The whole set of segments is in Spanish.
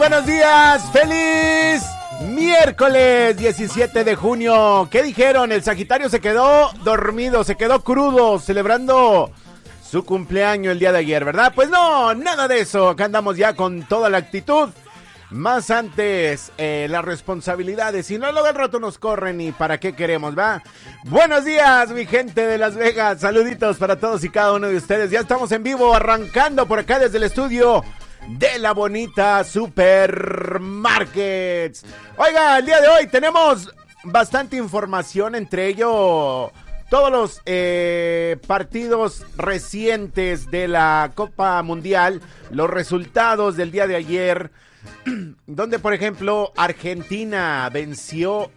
Buenos días, feliz miércoles 17 de junio. ¿Qué dijeron? El Sagitario se quedó dormido, se quedó crudo, celebrando su cumpleaños el día de ayer, ¿verdad? Pues no, nada de eso, acá andamos ya con toda la actitud. Más antes, las responsabilidades, si no luego al rato nos corren y para qué queremos, ¿va? Buenos días, mi gente de Las Vegas, saluditos para todos y cada uno de ustedes. Ya estamos en vivo, arrancando por acá desde el estudio de la bonita Supermarkets. Oiga, el día de hoy tenemos bastante información, entre ello todos los partidos recientes de la Copa Mundial, los resultados del día de ayer, donde por ejemplo Argentina venció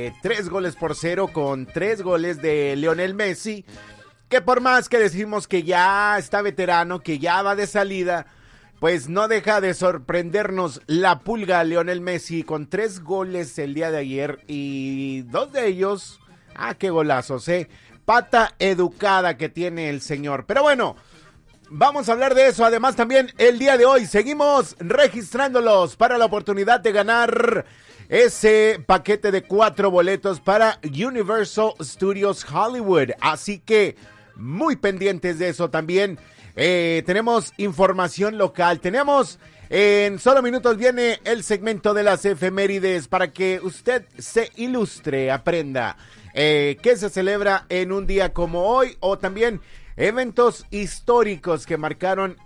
3-0 con 3 goles de Lionel Messi, que por más que decimos que ya está veterano, que ya va de salida, pues no deja de sorprendernos la pulga Lionel Messi con 3 goles el día de ayer y 2 de ellos, qué golazos, pata educada que tiene el señor. Pero bueno, vamos a hablar de eso. Además también el día de hoy seguimos registrándolos para la oportunidad de ganar ese paquete de 4 boletos para Universal Studios Hollywood. Así que muy pendientes de eso también. Tenemos información local, tenemos en solo minutos viene el segmento de las efemérides para que usted se ilustre, aprenda qué se celebra en un día como hoy o también eventos históricos que marcaron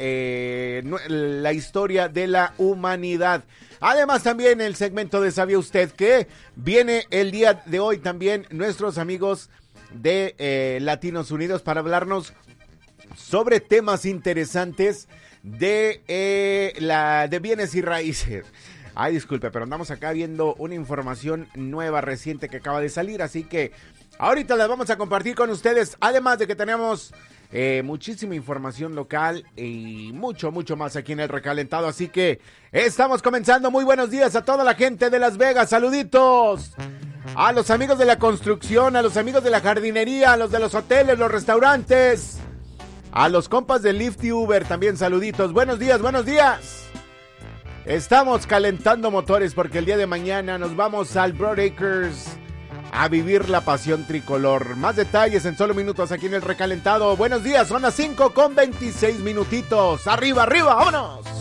la historia de la humanidad. Además también el segmento de ¿sabía usted que viene el día de hoy también nuestros amigos de Latinos Unidos para hablarnos sobre temas interesantes de bienes y raíces. Ay, disculpe, pero andamos acá viendo una información nueva, reciente que acaba de salir, así que ahorita las vamos a compartir con ustedes, además de que tenemos muchísima información local y mucho más aquí en el recalentado, así que estamos comenzando. Muy buenos días a toda la gente de Las Vegas, saluditos a los amigos de la construcción, a los amigos de la jardinería, a los de los hoteles, los restaurantes, a los compas de Lyft y Uber también saluditos. Buenos días, buenos días. Estamos calentando motores porque el día de mañana nos vamos al Broadacres a vivir la pasión tricolor. Más detalles en solo minutos aquí en el recalentado. Buenos días, son las 5:26 minutitos. Arriba, vámonos.